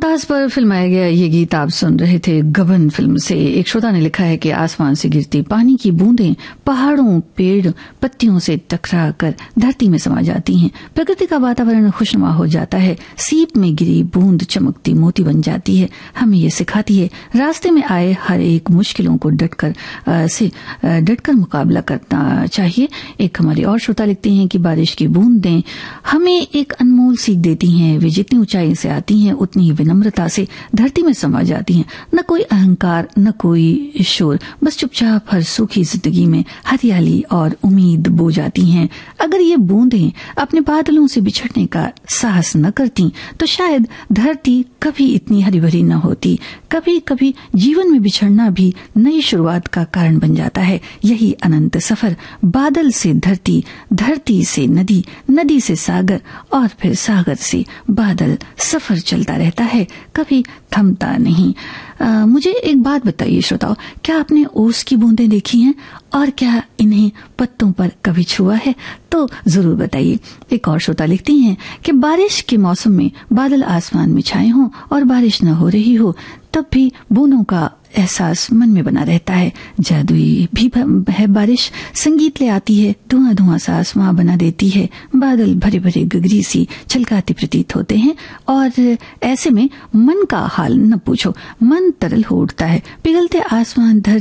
मुमताज पर फिल्माया गया ये गीत आप सुन रहे थे गबन फिल्म से। एक श्रोता ने लिखा है कि आसमान से गिरती पानी की बूंदें पहाड़ों, पेड़, पत्तियों से टकरा कर धरती में समा जाती हैं। प्रकृति का वातावरण खुशनुमा हो जाता है। सीप में गिरी बूंद चमकती मोती बन जाती है। हमें ये सिखाती है रास्ते में आए हर एक मुश्किलों को डटकर मुकाबला करना चाहिए। एक हमारे और श्रोता लिखते हैं कि बारिश की बूंदें हमें एक अनमोल सीख देती हैं। वे जितनी ऊंचाई से आती हैं उतनी ही विनम्रता से धरती में समा जाती हैं। न कोई अहंकार, न कोई शोर, बस चुपचाप हर सूखी जिंदगी में हरियाली और उम्मीद बो जाती हैं। अगर ये बूंदें अपने बादलों से बिछड़ने का साहस न करती तो शायद धरती कभी इतनी हरी भरी न होती। कभी कभी जीवन में बिछड़ना भी नई शुरुआत का कारण बन जाता है। यही अनंत सफर, बादल से धरती, धरती से नदी, नदी से सागर और फिर सागर से बादल, सफर चलता रहता है, कभी थमता नहीं। मुझे एक बात बताइए श्रोताओ, क्या आपने ओस की बूंदें देखी हैं और क्या इन्हें पत्तों पर कभी छुआ है? तो जरूर बताइए। एक और श्रोता लिखती हैं कि बारिश के मौसम में बादल आसमान में छाए हों और बारिश न हो रही हो तब भी बूंदों का एहसास मन में बना रहता है। जादुई भी है बारिश, संगीत ले आती है, धुआं धुआं सा आसमां बना देती है। बादल भरे भरे गगरी सी छलकाते प्रतीत होते हैं और ऐसे में मन का हाल न पूछो, मन तरल हो उठता है। पिघलते आसमान, धरती